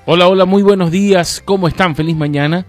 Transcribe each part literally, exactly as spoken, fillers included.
Hola, hola, muy buenos días. ¿Cómo están? Feliz mañana.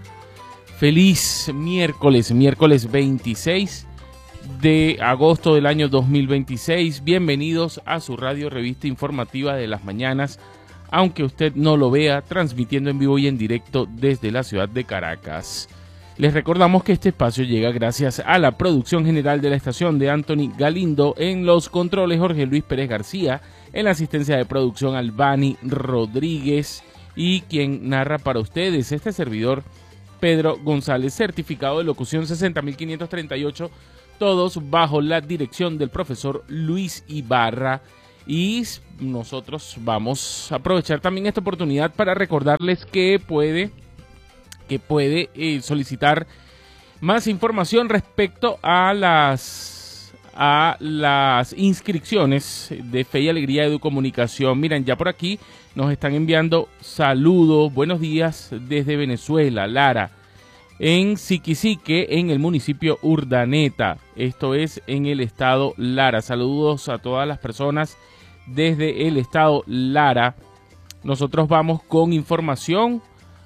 Feliz miércoles, miércoles veintiséis de agosto del año dos mil veintiséis. Bienvenidos a su radio revista informativa de las mañanas, aunque usted no lo vea, transmitiendo en vivo y en directo desde la ciudad de Caracas. Les recordamos que este espacio llega gracias a la producción general de la estación de Anthony Galindo, en los controles Jorge Luis Pérez García, en la asistencia de producción Albani Rodríguez y quien narra para ustedes este servidor Pedro González, certificado de locución sesenta mil quinientos treinta y ocho, todos bajo la dirección del profesor Luis Ibarra. Y nosotros vamos a aprovechar también esta oportunidad para recordarles que puede, que puede eh, solicitar más información respecto a las, a las inscripciones de Fe y Alegría Educomunicación. Miren, ya por aquí nos están enviando saludos, buenos días desde Venezuela, Lara, en Siquisique, en el municipio Urdaneta, esto es en el estado Lara. Saludos a todas las personas desde el estado Lara. Nosotros vamos con información.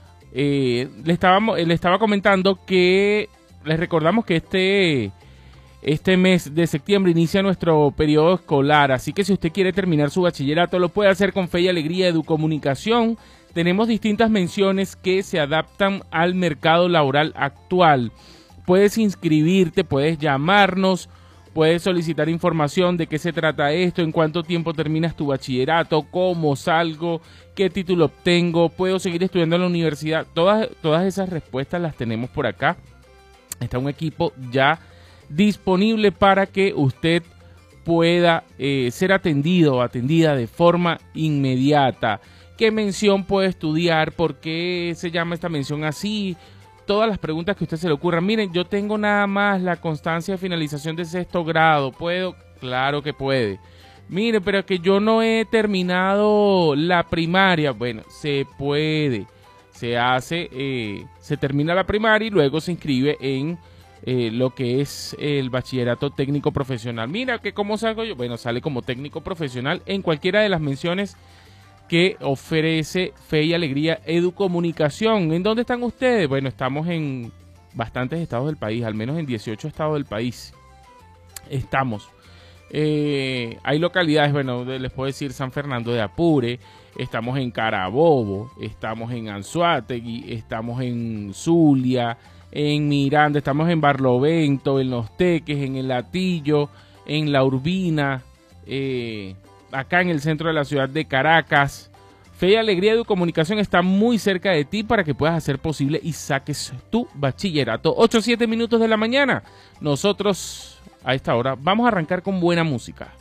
Eh, le, estábamos, le estaba comentando que les recordamos que este, este mes de septiembre inicia nuestro periodo escolar, así que si usted quiere terminar su bachillerato lo puede hacer con Fe y Alegría Educomunicación. Tenemos distintas menciones que se adaptan al mercado laboral actual. Puedes inscribirte, puedes llamarnos, puedes solicitar información de qué se trata esto, en cuánto tiempo terminas tu bachillerato, cómo salgo, qué título obtengo, puedo seguir estudiando en la universidad. Todas, todas esas respuestas las tenemos por acá. Está un equipo ya disponible para que usted pueda eh, ser atendido o atendida de forma inmediata. ¿Qué mención puede estudiar? ¿Por qué se llama esta mención así? Todas las preguntas que a usted se le ocurran. Miren, yo tengo nada más la constancia de finalización de sexto grado. ¿Puedo? Claro que puede. Mire, pero que yo no he terminado la primaria. Bueno, se puede. Se hace, eh, se termina la primaria y luego se inscribe en eh, lo que es el bachillerato técnico profesional. Mira, que ¿cómo salgo yo? Bueno, sale como técnico profesional en cualquiera de las menciones que ofrece Fe y Alegría Educomunicación. ¿En dónde están ustedes? Bueno, estamos en bastantes estados del país, al menos en dieciocho estados del país. Estamos. Eh, hay localidades, bueno, les puedo decir San Fernando de Apure, estamos en Carabobo, estamos en Anzoátegui, estamos en Zulia, en Miranda, estamos en Barlovento, en Los Teques, en El Hatillo, en La Urbina, eh... acá en el centro de la ciudad de Caracas. Fe y Alegría Educomunicación está muy cerca de ti para que puedas hacer posible y saques tu bachillerato. ocho o siete minutos de la mañana. Nosotros a esta hora vamos a arrancar con buena música.